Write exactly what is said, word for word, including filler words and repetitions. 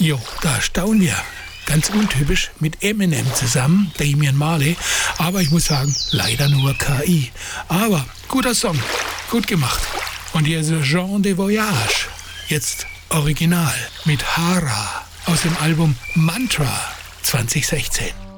Jo, da staunen wir. Ganz untypisch mit Eminem zusammen, Damian Marley. Aber ich muss sagen, leider nur K I. Aber guter Song, gut gemacht. Und hier ist Jean de Voyage, jetzt original mit Hara aus dem Album Mantra zwanzig sechzehn.